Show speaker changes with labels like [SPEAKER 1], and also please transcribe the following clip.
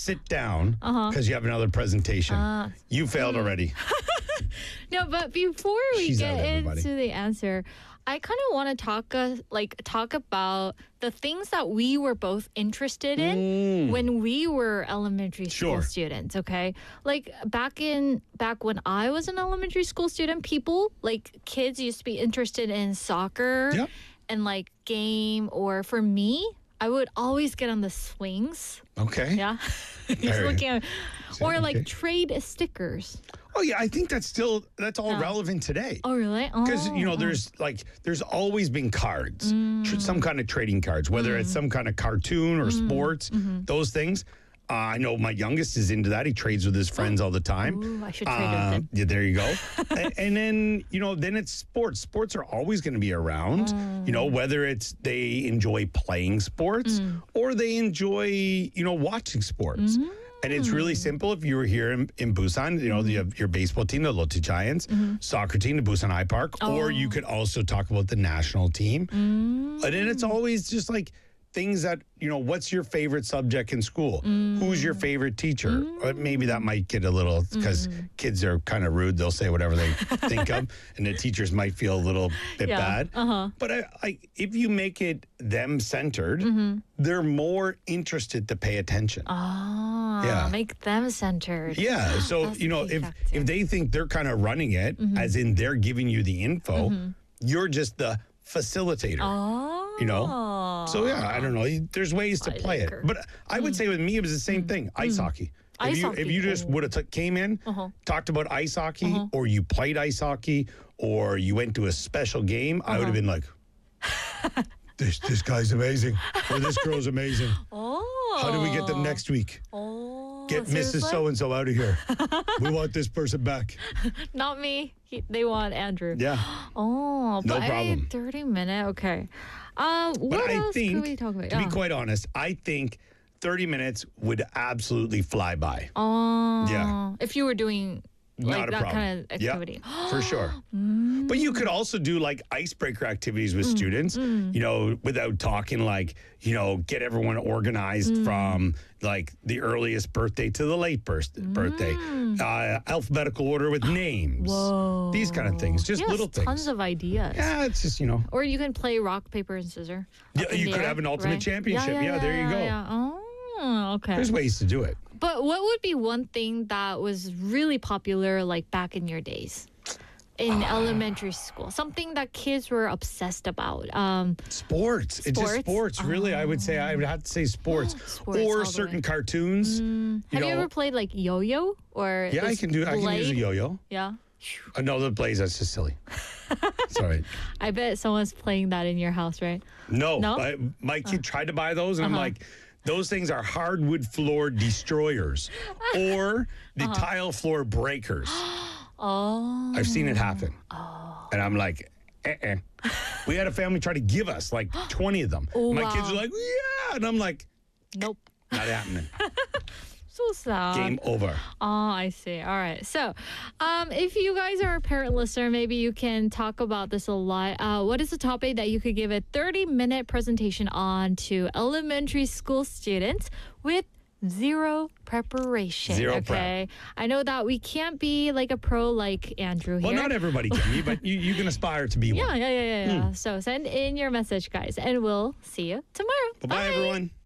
[SPEAKER 1] sit down because you have another presentation. You failed already.
[SPEAKER 2] No, but before we
[SPEAKER 1] She's
[SPEAKER 2] get
[SPEAKER 1] out, everybody.
[SPEAKER 2] into the answer, I kind of want to talk about the things that we were both interested in when we were elementary school students, okay? Like back when I was an elementary school student, kids used to be interested in soccer and like game, or for me, I would always get on the swings.
[SPEAKER 1] Okay.
[SPEAKER 2] Yeah. Just looking at or like trade stickers.
[SPEAKER 1] Oh yeah, I think that's all relevant today.
[SPEAKER 2] Oh really?
[SPEAKER 1] Because there's always been cards, some kind of trading cards, whether it's some kind of cartoon or sports, those things. I know my youngest is into that. He trades with his friends all the time.
[SPEAKER 2] Ooh, I should trade with him.
[SPEAKER 1] Yeah, there you go. and then then it's sports. Sports are always going to be around. Whether it's they enjoy playing sports or they enjoy watching sports. And it's really simple. If you were here in Busan, you have your baseball team, the Lotte Giants, soccer team, the Busan I-Park, or you could also talk about the national team. And then it's always just like things that, what's your favorite subject in school? Who's your favorite teacher? Or maybe that might get a little, because kids are kind of rude. They'll say whatever they think of, and the teachers might feel a little bit bad. But if you make it them-centered, they're more interested to pay attention.
[SPEAKER 2] Make them centered.
[SPEAKER 1] Yeah, so, if they think they're kind of running it, as in they're giving you the info, you're just the facilitator. So yeah, I don't know. There's ways to play it, but I would say with me it was the same thing. Ice hockey. If you just would have came in, talked about ice hockey, or you played ice hockey, or you went to a special game, I would have been like, this guy's amazing, or this girl's amazing. How do we get them next week? Get Mrs. So-and-so out of here. We want this person back.
[SPEAKER 2] Not me. They want Andrew.
[SPEAKER 1] Yeah.
[SPEAKER 2] No
[SPEAKER 1] problem.
[SPEAKER 2] 30-minute. Okay. What else could we talk about?
[SPEAKER 1] To be quite honest, I think 30 minutes would absolutely fly by. Yeah.
[SPEAKER 2] If you were doing
[SPEAKER 1] Not a
[SPEAKER 2] that
[SPEAKER 1] problem.
[SPEAKER 2] kind of activity.
[SPEAKER 1] Yeah, for sure. But you could also do like icebreaker activities with students, without talking get everyone organized from like the earliest birthday to the late birthday, alphabetical order with names.
[SPEAKER 2] Whoa.
[SPEAKER 1] These kind of things, just little things.
[SPEAKER 2] Tons of ideas.
[SPEAKER 1] Yeah, it's just,
[SPEAKER 2] Or you can play rock, paper, and scissors.
[SPEAKER 1] Yeah, you could have an ultimate championship. Yeah, there you go.
[SPEAKER 2] Yeah. Oh, okay.
[SPEAKER 1] There's ways to do it.
[SPEAKER 2] But what would be one thing that was really popular like back in your days? In elementary school, something that kids were obsessed about.
[SPEAKER 1] Sports. It's just sports, really. I would have to say sports. Or certain cartoons.
[SPEAKER 2] Have you ever played like yo-yo? Or
[SPEAKER 1] yeah, I can use a yo-yo.
[SPEAKER 2] Yeah.
[SPEAKER 1] No, the blaze, that's just silly. It's all right.
[SPEAKER 2] I bet someone's playing that in your house, right?
[SPEAKER 1] No? My kid tried to buy those, and I'm like, those things are hardwood floor destroyers or the tile floor breakers. I've seen it happen. And I'm like, We had a family try to give us like 20 of them.
[SPEAKER 2] Oh,
[SPEAKER 1] My kids are like, yeah. And I'm like,
[SPEAKER 2] nope.
[SPEAKER 1] Not happening.
[SPEAKER 2] So sad.
[SPEAKER 1] Game over.
[SPEAKER 2] Oh, I see. All right. So, if you guys are a parent listener, maybe you can talk about this a lot. What is a topic that you could give a 30-minute presentation on to elementary school students with zero preparation?
[SPEAKER 1] Zero prep.
[SPEAKER 2] I know that we can't be like a pro like Andrew here.
[SPEAKER 1] Well, not everybody can be, but you can aspire to be one.
[SPEAKER 2] Yeah. So send in your message, guys, and we'll see you tomorrow.
[SPEAKER 1] Bye, everyone.